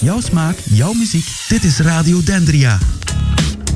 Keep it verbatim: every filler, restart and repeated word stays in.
Jouw smaak, jouw muziek. Dit is Radio Dendria.